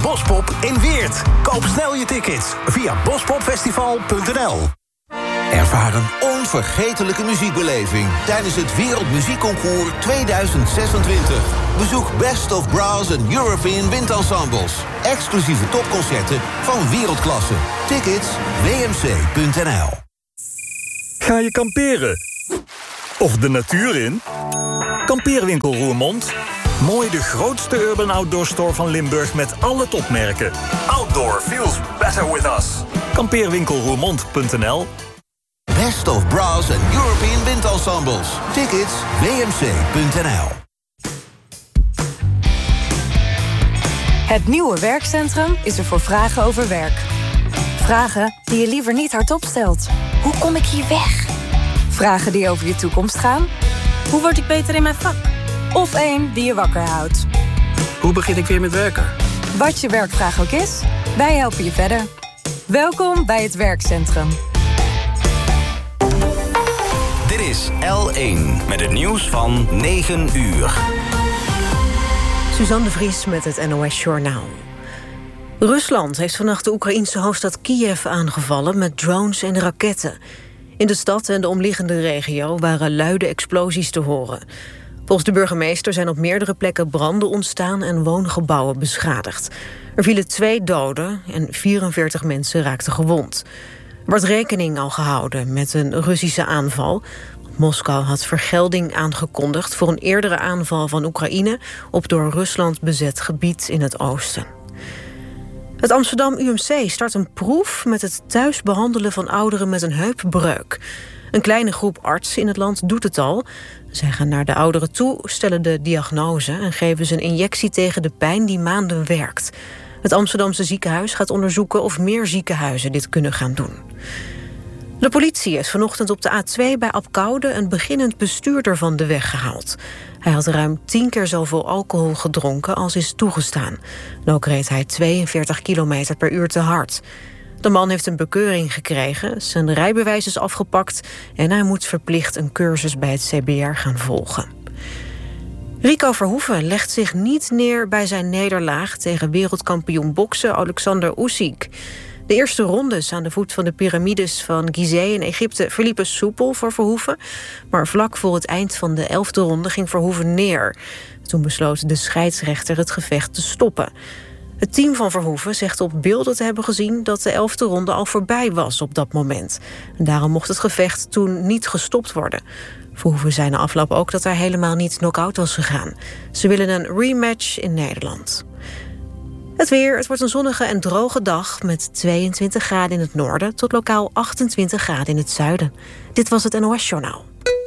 Bospop in Weert. Koop snel je tickets via bospopfestival.nl. Ervaar een onvergetelijke muziekbeleving tijdens het Wereldmuziekconcours 2026. Bezoek Best of Brass en European Windensembles. Exclusieve topconcerten van wereldklasse. Tickets wmc.nl. Ga je kamperen? Of de natuur in? Kampeerwinkel Roermond. Mooi de grootste urban outdoor store van Limburg met alle topmerken. Outdoor feels better with us. Kampeerwinkelroermond.nl. Best of Brass en European Windensembles. Tickets wmc.nl. Het nieuwe werkcentrum is er voor vragen over werk. Vragen die je liever niet hardop stelt. Hoe kom ik hier weg? Vragen die over je toekomst gaan. Hoe word ik beter in mijn vak? Of één die je wakker houdt. Hoe begin ik weer met werken? Wat je werkvraag ook is, wij helpen je verder. Welkom bij het werkcentrum. Dit is L1 met het nieuws van 9 uur. Suzanne de Vries met het NOS Journaal. Rusland heeft vannacht de Oekraïense hoofdstad Kiev aangevallen met drones en raketten. In de stad en de omliggende regio waren luide explosies te horen. Volgens de burgemeester zijn op meerdere plekken branden ontstaan en woongebouwen beschadigd. Er vielen 2 doden en 44 mensen raakten gewond. Er wordt rekening al gehouden met een Russische aanval. Moskou had vergelding aangekondigd voor een eerdere aanval van Oekraïne op door Rusland bezet gebied in het oosten. Het Amsterdam UMC start een proef met het thuis behandelen van ouderen met een heupbreuk. Een kleine groep artsen in het land doet het al. Zij gaan naar de ouderen toe, stellen de diagnose en geven ze een injectie tegen de pijn die maanden werkt. Het Amsterdamse ziekenhuis gaat onderzoeken of meer ziekenhuizen dit kunnen gaan doen. De politie is vanochtend op de A2 bij Apkoude een beginnend bestuurder van de weg gehaald. Hij had ruim 10 keer zoveel alcohol gedronken als is toegestaan. En ook reed hij 42 km per uur te hard. De man heeft een bekeuring gekregen, zijn rijbewijs is afgepakt en hij moet verplicht een cursus bij het CBR gaan volgen. Rico Verhoeven legt zich niet neer bij zijn nederlaag tegen wereldkampioen boksen Alexander Usyk. De eerste rondes aan de voet van de piramides van Gizeh in Egypte verliepen soepel voor Verhoeven. Maar vlak voor het eind van de 11e ronde ging Verhoeven neer. Toen besloot de scheidsrechter het gevecht te stoppen. Het team van Verhoeven zegt op beelden te hebben gezien dat de 11e ronde al voorbij was op dat moment. En daarom mocht het gevecht toen niet gestopt worden. Verhoeven zei na afloop ook dat hij helemaal niet knock-out was gegaan. Ze willen een rematch in Nederland. Het weer, het wordt een zonnige en droge dag met 22 graden in het noorden tot lokaal 28 graden in het zuiden. Dit was het NOS Journaal.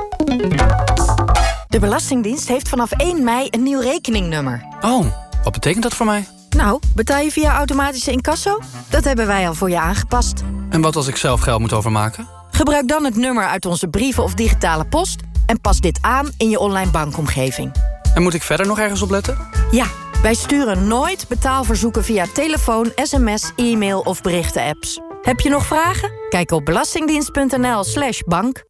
De Belastingdienst heeft vanaf 1 mei een nieuw rekeningnummer. Oh, wat betekent dat voor mij? Nou, betaal je via automatische incasso? Dat hebben wij al voor je aangepast. En wat als ik zelf geld moet overmaken? Gebruik dan het nummer uit onze brieven of digitale post en pas dit aan in je online bankomgeving. En moet ik verder nog ergens op letten? Ja, wij sturen nooit betaalverzoeken via telefoon, sms, e-mail of berichten-apps. Heb je nog vragen? Kijk op belastingdienst.nl/bank.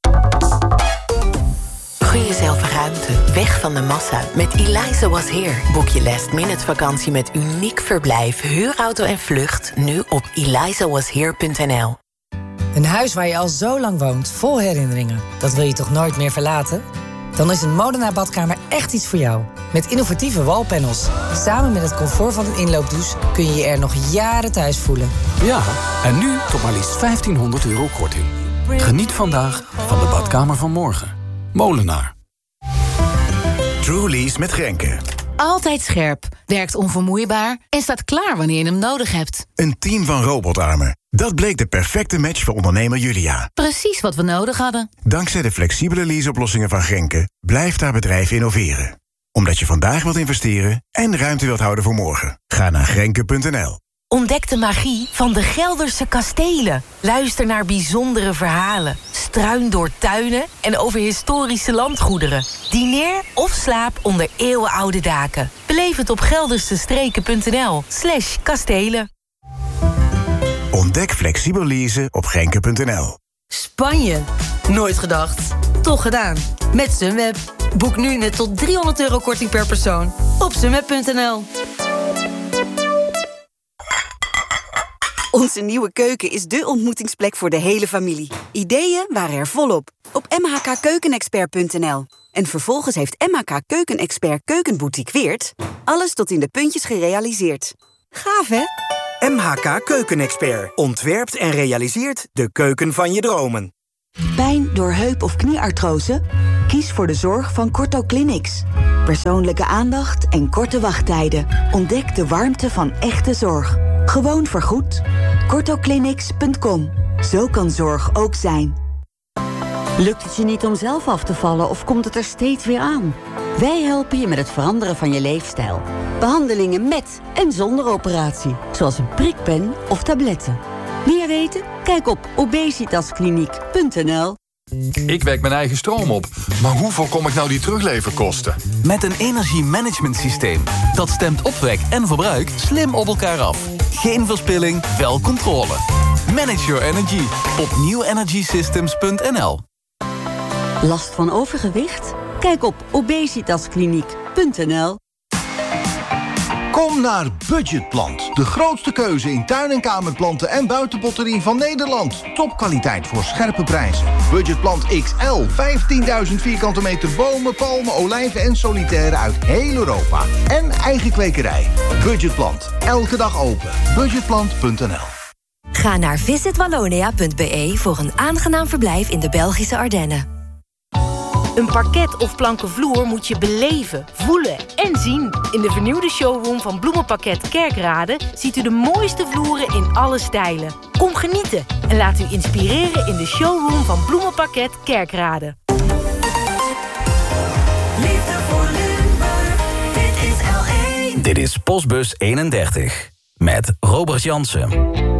Gun jezelf ruimte, weg van de massa. Met Eliza Was Here boek je last-minute vakantie met uniek verblijf, huurauto en vlucht nu op elizawashere.nl. Een huis waar je al zo lang woont, vol herinneringen. Dat wil je toch nooit meer verlaten? Dan is een Molenaar badkamer echt iets voor jou. Met innovatieve wallpanels. Samen met het comfort van een inloopdouche kun je je er nog jaren thuis voelen. Ja, en nu tot maar liefst €1500 korting. Geniet vandaag van de badkamer van morgen. Molenaar. Truly's met Grenke. Altijd scherp, werkt onvermoeibaar en staat klaar wanneer je hem nodig hebt. Een team van robotarmen. Dat bleek de perfecte match voor ondernemer Julia. Precies wat we nodig hadden. Dankzij de flexibele leaseoplossingen van Grenke blijft haar bedrijf innoveren. Omdat je vandaag wilt investeren en ruimte wilt houden voor morgen. Ga naar grenke.nl. Ontdek de magie van de Gelderse kastelen. Luister naar bijzondere verhalen. Struin door tuinen en over historische landgoederen. Dineer of slaap onder eeuwenoude daken. Beleef het op geldersestreken.nl/kastelen. Ontdek flexibel leasen op grenke.nl. Spanje. Nooit gedacht. Toch gedaan. Met Sunweb. Boek nu met tot €300 korting per persoon. Op sunweb.nl. Onze nieuwe keuken is dé ontmoetingsplek voor de hele familie. Ideeën waren er volop op mhkkeukenexpert.nl. En vervolgens heeft MHK Keukenexpert Keukenboutique Weert alles tot in de puntjes gerealiseerd. Gaaf, hè? MHK Keukenexpert ontwerpt en realiseert de keuken van je dromen. Pijn door heup- of knieartrose? Kies voor de zorg van Corto Clinics. Persoonlijke aandacht en korte wachttijden. Ontdek de warmte van echte zorg. Gewoon vergoed. CortoClinics.com. Zo kan zorg ook zijn. Lukt het je niet om zelf af te vallen of komt het er steeds weer aan? Wij helpen je met het veranderen van je leefstijl. Behandelingen met en zonder operatie. Zoals een prikpen of tabletten. Meer weten? Kijk op obesitaskliniek.nl. Ik wek mijn eigen stroom op. Maar hoe voorkom ik nou die terugleverkosten? Met een energiemanagementsysteem. Dat stemt opwek en verbruik slim op elkaar af. Geen verspilling, wel controle. Manage your energy op newenergysystems.nl. Last van overgewicht? Kijk op obesitaskliniek.nl. Kom naar Budgetplant. De grootste keuze in tuin- en kamerplanten en buitenpotterie van Nederland. Topkwaliteit voor scherpe prijzen. Budgetplant XL. 15.000 vierkante meter bomen, palmen, olijven en solitaire uit heel Europa. En eigen kwekerij. Budgetplant. Elke dag open. Budgetplant.nl. Ga naar visitwallonia.be voor een aangenaam verblijf in de Belgische Ardennen. Een parket of planken vloer moet je beleven, voelen en zien. In de vernieuwde showroom van Bloemenpakket Kerkrade ziet u de mooiste vloeren in alle stijlen. Kom genieten en laat u inspireren in de showroom van Bloemenpakket Kerkrade. Liefde voor Limburg, dit is L1. Dit is Postbus 31 met Robert Jansen.